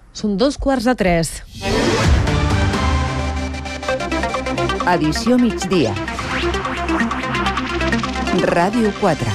Són 2:15. Edició migdia. Ràdio 4.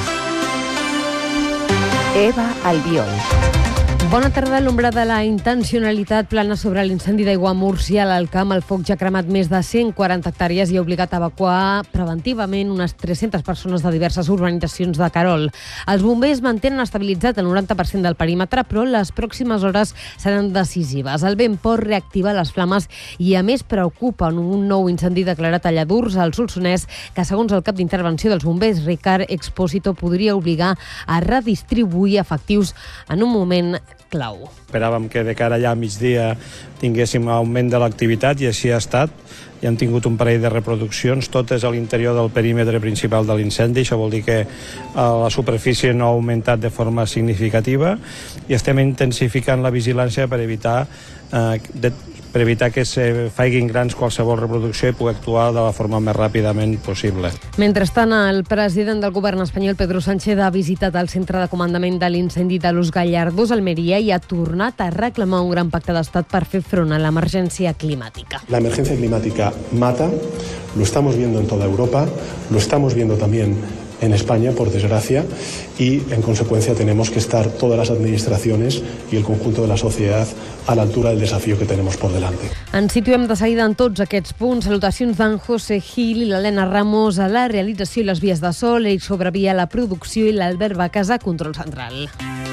Eva Albiol. Bona tarda. L'ombra de la intencionalitat plana sobre l'incendi d'aigua a Múrcia. A l'Alt Camp el foc ja ha cremat més de 140 hectàrees i ha obligat a evacuar preventivament unes 300 persones de diverses urbanitzacions de Querol. Els bombers mantenen estabilitzat el 90% del perímetre, però les pròximes hores seran decisives. El vent pot reactivar les flames i, a més, preocupa un nou incendi declarat a Lladurs, al Solsonès, que, segons el cap d'intervenció dels bombers, Ricard Expósito, podria obligar a redistribuir efectius en un moment clau. Esperàvem que de cara allà a migdia tinguéssim augment de l'activitat i així ha estat. Ja hem tingut un parell de reproduccions, totes a l'interior del perímetre principal de l'incendi. Això vol dir que la superfície no ha augmentat de forma significativa i estem intensificant la vigilància per evitar que se facin grans qualsevol reproducció i pugui actuar de la forma més ràpidament possible. Mentrestant, el president del govern espanyol, Pedro Sánchez, ha visitat el centre de comandament de l'incendi de Los Gallardos, Almeria, i ha tornat a reclamar un gran pacte d'estat per fer front a l'emergència climàtica. La emergencia climática mata, lo estamos viendo en toda Europa, lo estamos viendo también en España, por desgracia, y en consecuencia tenemos que estar todas las administraciones y el conjunto de la sociedad a la altura del desafío que tenemos por delante. Ens situem de seguida en tots aquests punts. Salutacions d'en José Gil i l'Helena Ramos a la realització i les vies de so, l'Eric Sobrevia a la producció i l'Albert Bacas a control central.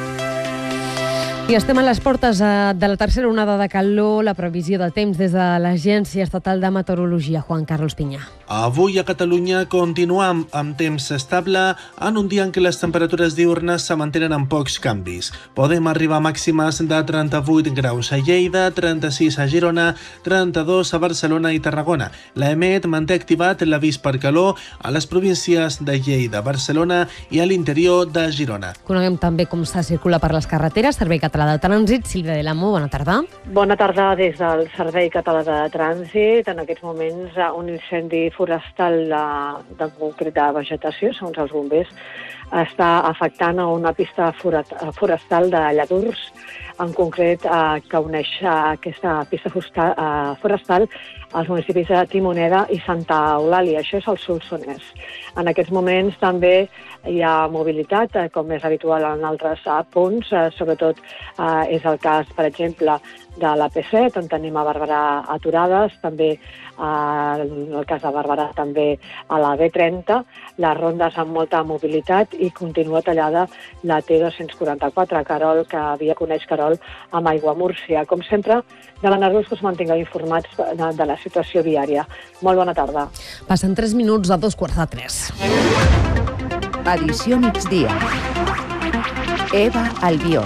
I estem a les portes de la tercera onada de calor. La previsió de temps des de l'Agència Estatal de Meteorologia. Juan Carlos Piña. Avui a Catalunya continuem amb temps estable en un dia en què les temperatures diürnes se mantenen amb pocs canvis. Podem arribar a màximes de 38 graus a Lleida, 36 a Girona, 32 a Barcelona i Tarragona. L'EMET manté activat l'avís per calor a les províncies de Lleida, Barcelona i a l'interior de Girona. Coneguem també com se circula per les carreteres. Servei Català de Trànsit, Sílvia de l'Amo, bona tarda. Bona tarda des del Servei Català de Trànsit. En aquests moments un incendi forestal de concret de vegetació, segons els bombers, està afectant a una pista forestal de Lladurs, en concret que uneix aquesta pista forestal als municipis de Timoneda i Santa Eulàlia. Això és el Solsonès. En aquests moments també hi ha mobilitat, com és habitual en altres punts, sobretot és el cas, per exemple, de l'AP7, on tenim a Barberà aturades, també en el cas de Barberà també a la B30, les rondes amb molta mobilitat i continua tallada la T244 a Querol, que via coneix Querol amb Aigua Múrcia. Com sempre, demanar-vos que us mantingueu informats de la situació viària. Molt bona tarda. Passen 3 minuts a 2:15. Edició migdia. Eva Albiol.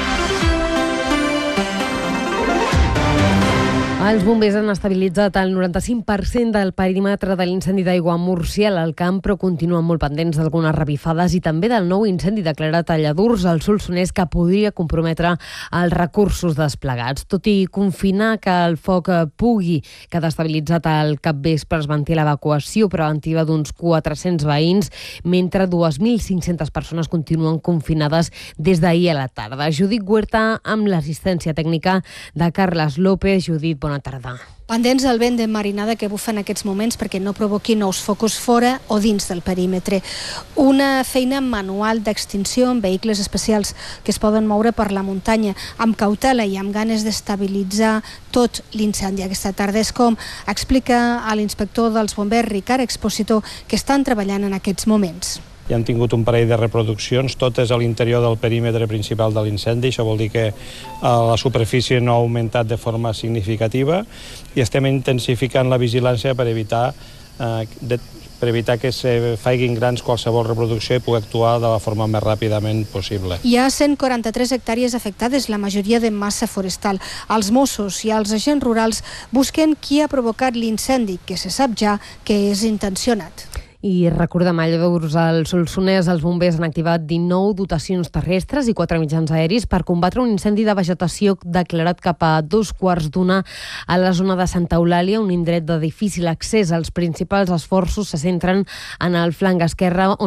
Els bombers han estabilitzat el 95% del perímetre de l'incendi d'aigua a Múrcia, a l'Alt Camp, però continuen molt pendents d'algunes revifades i també del nou incendi declarat a Lladurs, al Solsonès, que podria comprometre els recursos desplegats. Tot i confinar que el foc pugui quedar estabilitzat al capvespre, es manté l'evacuació preventiva d'uns 400 veïns, mentre 2.500 persones continuen confinades des d'ahir a la tarda. Judit Huerta, amb l'assistència tècnica de Carles López. Judit, bona tarda. Pendents del vent de marinada que bufa en aquests moments perquè no provoqui nous focus fora o dins del perímetre. Una feina manual d'extinció amb vehicles especials que es poden moure per la muntanya amb cautela i amb ganes d'estabilitzar tot l'incendi. Aquesta tarda és com explica l'inspector dels bombers, Ricard Expósito, que estan treballant en aquests moments. Ja hem tingut un parell de reproduccions, totes a l'interior del perímetre principal de l'incendi. Això vol dir que la superfície no ha augmentat de forma significativa i estem intensificant la vigilància per evitar que se facin grans qualsevol reproducció i pugui actuar de la forma més ràpidament possible. Hi ha 143 hectàrees afectades, la majoria de massa forestal. Els Mossos i els agents rurals busquen qui ha provocat l'incendi, que se sap ja que és intencionat. I recordem, a Lladurs, al Solsonès, els bombers han activat 19 dotacions terrestres i 4 mitjans aeris per combatre un incendi de vegetació declarat cap a 2:15 a la zona de Santa Eulàlia, un indret de difícil accés. Els principals esforços se centren en el flanc esquerre,